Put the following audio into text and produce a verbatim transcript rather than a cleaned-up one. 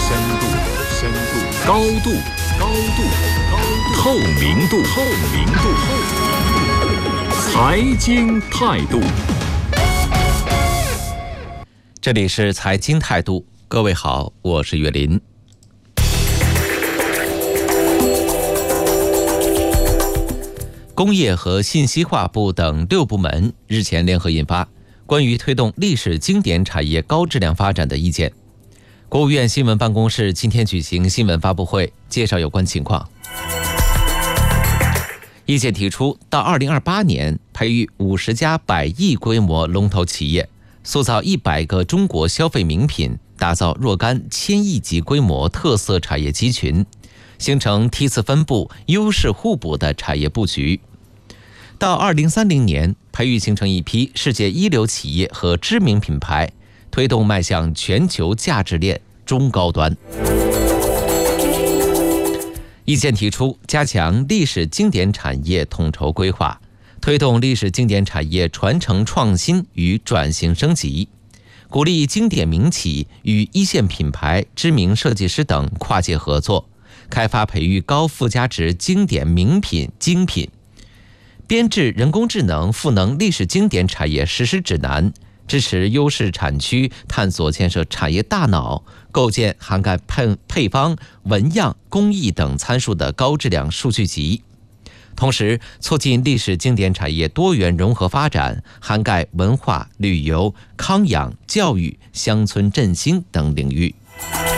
深度、深度、高度、高度、高度、透明度、透明度、财经态度。 这里是财经态度，各位好，我是岳林。工业和信息化部等六部门日前联合印发关于推动历史经典产业高质量发展的意见。国务院新闻办公室今天举行新闻发布会，介绍有关情况。意见提出，到二零二八年培育五十家百亿规模龙头企业，塑造一百个中国消费名品，打造若干千亿级规模特色产业集群，形成梯次分布、优势互补的产业布局。到二零三零年，培育形成一批世界一流企业和知名品牌，推动迈向全球价值链中高端。意见提出，加强历史经典产业统筹规划，推动历史经典产业传承创新与转型升级，鼓励经典民企与一线品牌、知名设计师等跨界合作，开发培育高附加值经典名品精品，编制人工智能赋能历史经典产业实施指南，支持优势产区探索建设产业大脑，构建涵盖配配方、纹样、工艺等参数的高质量数据集。同时，促进历史经典产业多元融合发展，涵盖文化、旅游、康养、教育、乡村振兴等领域。